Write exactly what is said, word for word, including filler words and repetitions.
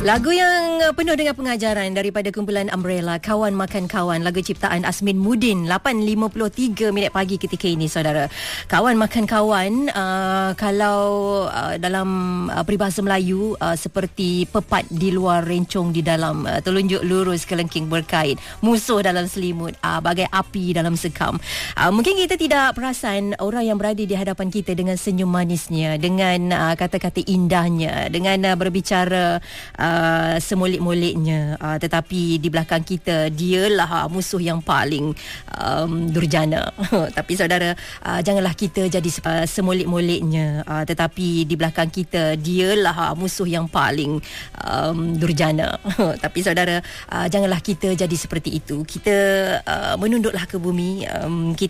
Lagu yang penuh dengan pengajaran daripada kumpulan Umbrella, Kawan Makan Kawan, lagu ciptaan Asmin Mudin, lapan lima puluh tiga minit pagi ketika ini, saudara. Kawan Makan Kawan, uh, kalau uh, dalam uh, peribahasa Melayu, uh, seperti pepat di luar, rencong di dalam, uh, telunjuk lurus kelengking berkait, musuh dalam selimut, uh, bagai api dalam sekam. Uh, mungkin kita tidak perasan orang yang berada di hadapan kita dengan senyum manisnya, dengan uh, kata-kata indahnya, dengan uh, berbicara uh, Uh, semolik-moliknya, uh, tetapi di belakang kita dialah uh, musuh yang paling um, durjana. Tapi saudara, uh, janganlah kita jadi uh, semolik-moliknya, uh, tetapi di belakang kita dialah uh, musuh yang paling um, durjana. Tapi saudara, uh, janganlah kita jadi seperti itu. Kita uh, menunduklah ke bumi, um, kita